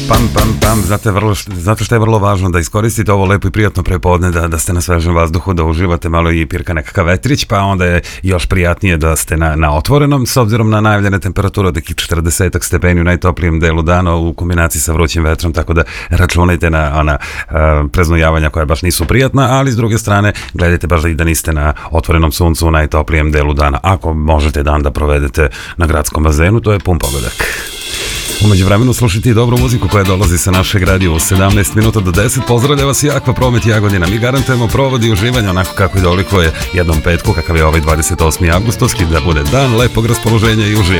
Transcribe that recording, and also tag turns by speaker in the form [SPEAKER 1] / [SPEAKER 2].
[SPEAKER 1] Pam, zato što je vrlo važno da iskoristite ovo lepo i prijatno prepodne, da ste na svežem vazduhu, da uživate malo i pirka nekakav vetrić, pa onda je još prijatnije da ste na otvorenom, s obzirom na najavljene temperature od nekih 40 stepeni u najtoplijem delu dana u kombinaciji sa vrućim vetrom, tako da računajte na ona preznojavanja koja baš nisu prijatna, ali s druge strane gledajte baš da niste na otvorenom suncu u najtoplijem delu dana. Ako možete dan da provedete na gradskom bazenu, to je pun pogodak. Umeđu vremenu slušajte i dobru muziku koja dolazi sa našeg radija u 17 minuta do 10. Pozdravlja vas i Aqua Promet Jagodina. Mi garantujemo provod i uživanje onako kako i dolikuje jednom petku, kakav je ovaj 28. avgustovski, da bude dan lepog raspoloženja i uživanja.